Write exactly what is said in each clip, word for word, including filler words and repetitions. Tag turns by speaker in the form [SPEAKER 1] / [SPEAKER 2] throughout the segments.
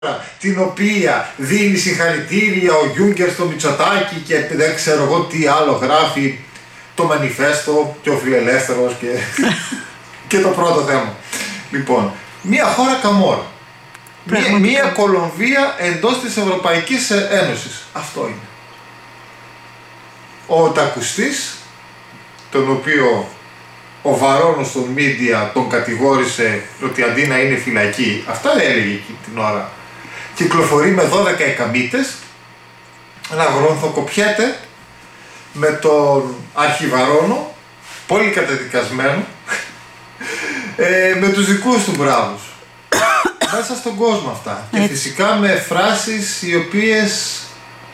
[SPEAKER 1] την οποία δίνει συγχαρητήρια ο Γιούγκερ στο Μητσοτάκη και δεν ξέρω εγώ τι άλλο γράφει το Μανιφέστο και ο Φιλελεύθερος και, και το πρώτο θέμα. Λοιπόν, μια χώρα καμόρα. Μια, μια Κολομβία εντός της Ευρωπαϊκής Ένωσης. Αυτό είναι. Ο τακουστής, τον οποίο ο Βαρόνος των media τον κατηγόρησε ότι αντί να είναι φυλακή, αυτά έλεγε εκεί την ώρα, κυκλοφορεί με δώδεκα εκαμήτες, να γρονθοκοπιέται με τον αρχιβαρόνο, πολύ καταδικασμένο, ε, με τους δικούς του μπράβους. Μέσα στον κόσμο αυτά. Και φυσικά με φράσεις οι οποίες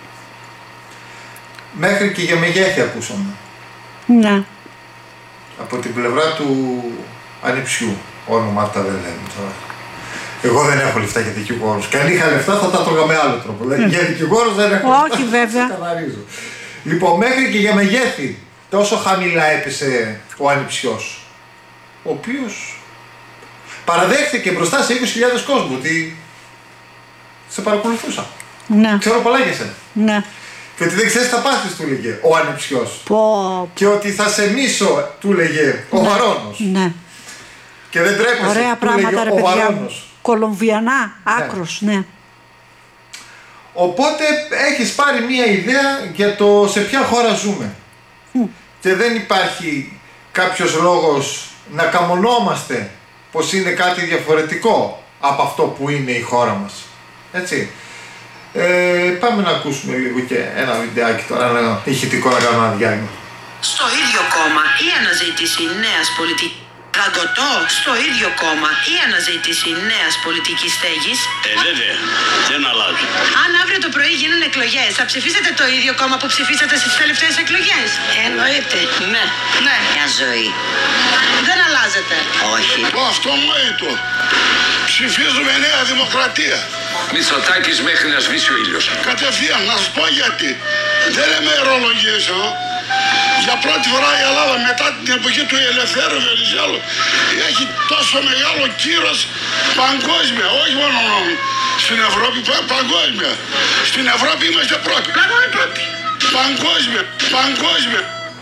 [SPEAKER 1] μέχρι και για μεγέθη ακούσαμε.
[SPEAKER 2] Ναι.
[SPEAKER 1] Από την πλευρά του ανιψιού. Ονομάτα δεν λέμε τώρα. Εγώ δεν έχω λεφτά για δικηγόρους. Και αν είχα λεφτά θα τα τρώγα με άλλο τρόπο. Δηλαδή mm. για δικηγόρους δεν έχω λεφτά.
[SPEAKER 2] Όχι βέβαια.
[SPEAKER 1] Λοιπόν, μέχρι και για μεγέθη τόσο χαμηλά έπεσε ο ανιψιός, ο οποίος παραδέχθηκε μπροστά σε είκοσι χιλιάδες κόσμου ότι σε παρακολουθούσα.
[SPEAKER 2] Ναι.
[SPEAKER 1] Ξέρω πολλά για σένα.
[SPEAKER 2] Ναι.
[SPEAKER 1] Και ότι δεν ξέρεις τα πάθη, του λέγε ο ανιψιός.
[SPEAKER 2] Πω.
[SPEAKER 1] Και ότι θα σε μίσω, του λέγε ο
[SPEAKER 2] ναι.
[SPEAKER 1] Βαρόνος.
[SPEAKER 2] Ναι.
[SPEAKER 1] Και δεν τρέπεσαι.
[SPEAKER 2] Ωραία πράγματα, ρε παιδιά. Κολομβιανά, άκρος, ναι. ναι.
[SPEAKER 1] Οπότε έχεις πάρει μία ιδέα για το σε ποια χώρα ζούμε. Mm. Και δεν υπάρχει κάποιος λόγος να καμονόμαστε πως είναι κάτι διαφορετικό από αυτό που είναι η χώρα μας. Έτσι. Ε, πάμε να ακούσουμε λίγο και ένα βιντεάκι τώρα, ένα ηχητικό να κάνουμε ένα διάλειμμα.
[SPEAKER 3] Στο ίδιο κόμμα η αναζήτηση νέας πολιτικής. Τραγκωτό στο ίδιο κόμμα ή αναζήτηση νέας πολιτικής στέγης.
[SPEAKER 4] Ε, βέβαια. Δεν αλλάζει.
[SPEAKER 3] Αν αύριο το πρωί γίνουν εκλογές, θα ψηφίσετε το ίδιο κόμμα που ψηφίσατε στις τελευταίες εκλογές? Εννοείται. Ναι. Ναι. Μια ζωή. Δεν αλλάζετε. Όχι.
[SPEAKER 4] Το αυτονόητο. Ψηφίζουμε Νέα Δημοκρατία.
[SPEAKER 5] Μητσοτάκης μέχρι να σβήσει ο ήλιος.
[SPEAKER 4] Κατευθείαν, να σου πω γιατί. Δεν λέμε αιρολογίες εδώ. Για πρώτη φορά η Ελλάδα μετά την εποχή του Ελευθέρου Βενιζέλου έχει τόσο μεγάλο κύρος παγκόσμια, όχι μόνο στην Ευρώπη, παγκόσμια. Στην Ευρώπη είμαστε πρώτοι. Πρώτοι. Παγκόσμια, παγκόσμια.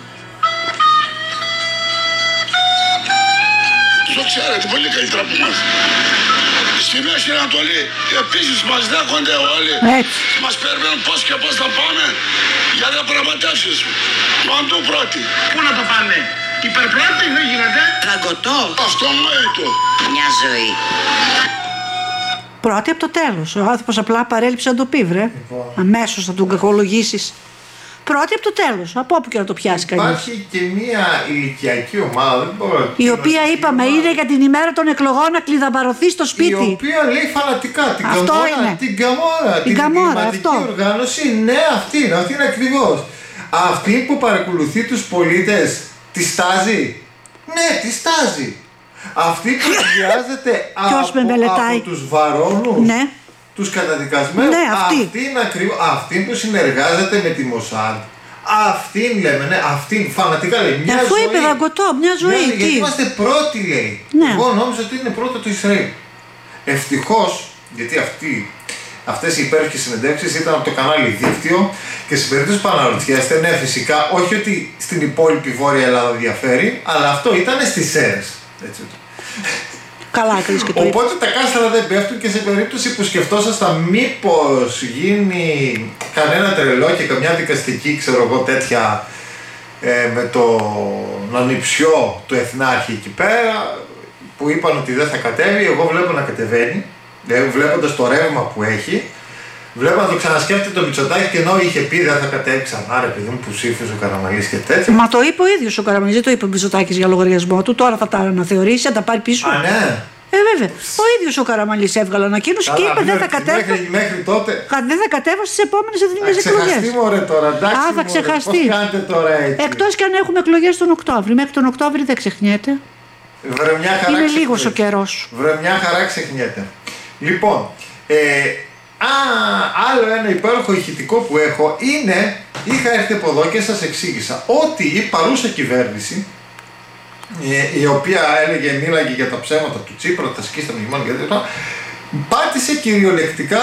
[SPEAKER 4] Το ξέρετε πολύ καλύτερα από εμάς. Στη Μέση Ανατολή επίσης μας δέχονται όλοι.
[SPEAKER 2] Έτσι.
[SPEAKER 4] Μας περιμένουν πώς και πώς θα πάμε για διαπραγματεύσεις. Παντού πρώτοι.
[SPEAKER 3] Πού να το πάμε? Υπερπρώτη δεν γίνεται. Τραγκωτό.
[SPEAKER 4] Αυτονόητο.
[SPEAKER 3] Μια ζωή.
[SPEAKER 2] Πρώτη από το τέλος. Ο άνθρωπος απλά παρέλειψε να το πει, βρε. Λοιπόν. Αμέσως θα τον κακολογήσεις. Πρώτη από το τέλος. Από όπου και να το πιάσει κανείς.
[SPEAKER 1] Υπάρχει και μια ηλικιακή ομάδα, δεν μπορώ,
[SPEAKER 2] η οποία είπαμε ομάδα. Είναι για την ημέρα των εκλογών να κλειδαμπαρωθεί στο σπίτι.
[SPEAKER 1] Η οποία λέει φανατικά την
[SPEAKER 2] αυτό
[SPEAKER 1] καμόρα,
[SPEAKER 2] είναι.
[SPEAKER 1] την καμόρα,
[SPEAKER 2] την,
[SPEAKER 1] την
[SPEAKER 2] κλιματική
[SPEAKER 1] οργάνωση. Ναι, αυτή είναι, αυτή είναι ακριβώς. Αυτή που παρακολουθεί τους πολίτες, τη στάζει. Ναι, τη στάζει. Αυτή που χρειάζεται από, από τους βαρόνους.
[SPEAKER 2] Ναι.
[SPEAKER 1] Τους καταδικασμένους,
[SPEAKER 2] ναι, αυτή.
[SPEAKER 1] Αυτή, είναι ακριβώς, αυτή που συνεργάζεται με τη Μοσάντ. Αυτήν λέμε, ναι, αυτήν φανατικά λέει. Μια
[SPEAKER 2] Αφού
[SPEAKER 1] ζωή,
[SPEAKER 2] είπε δαγκωτό, μια ζωή.
[SPEAKER 1] Μια, γιατί είμαστε πρώτοι, λέει.
[SPEAKER 2] Ναι.
[SPEAKER 1] Εγώ νόμιζα ότι είναι πρώτο το Ισραήλ. Ευτυχώς, γιατί αυτή, αυτές οι υπέροχες συνεντεύξεις ήταν από το κανάλι Δίκτυο και σε περίπτωση που αναρωτιέστε, ναι, φυσικά, όχι ότι στην υπόλοιπη Βόρεια Ελλάδα διαφέρει, αλλά αυτό ήταν στις ΣΕΡΕΣ. Έτσι.
[SPEAKER 2] Καλά, και το
[SPEAKER 1] οπότε τα κάστρα δεν πέφτουν και σε περίπτωση που σκεφτόσασταν μήπως γίνει κανένα τρελό και καμιά δικαστική, ξέρω εγώ, τέτοια ε, με τον ανιψιό του Εθνάρχη εκεί πέρα που είπαν ότι δεν θα κατέβει, εγώ βλέπω να κατεβαίνει, δηλαδή βλέποντας το ρεύμα που έχει, βλέπω να το ξανασκέφτεται το Μητσοτάκη και ενώ είχε πει δεν θα κατέβει ξανά, ρε παιδί μου, που ψήφιζε ο Καραμανλής και τέτοια.
[SPEAKER 2] Μα το είπε ο ίδιος ο Καραμανλής, δεν το είπε ο Μητσοτάκης για λογαριασμό του, τώρα θα τα αναθεωρήσει, θα τα πάρει πίσω.
[SPEAKER 1] Α, ναι.
[SPEAKER 2] Ε, βέβαια. Ο ίδιος ο Καραμανλής έβγαλε ανακοίνωση και είπε δεν θα κατέβω.
[SPEAKER 1] Μέχρι, μέχρι τότε.
[SPEAKER 2] Δεν θα κατέβω στις επόμενες εθνικές εκλογές.
[SPEAKER 1] Θα ξεχαστεί μωρέ τώρα, εντάξει.
[SPEAKER 2] Α, θα ξεχαστεί.
[SPEAKER 1] Πώς κάνετε τώρα έτσι.
[SPEAKER 2] Εκτός και αν έχουμε εκλογές τον Οκτώβρη. Μέχρι τον Οκτώβρη δεν ξεχνιέται.
[SPEAKER 1] Βρε, μια χαρά
[SPEAKER 2] είναι λίγος ο καιρός.
[SPEAKER 1] Βρε, μια χαρά ξεχνιέται. Λοιπόν, ε, α, άλλο ένα υπέροχο ηχητικό που έχω είναι, είχα έρθει από εδώ και σας εξήγησα ότι η παρούσα κυβέρνηση, η οποία έλεγε, μίλαγε για τα ψέματα του Τσίπρα, τα σκίστα μνημόνια και τέτοια, πάτησε κυριολεκτικά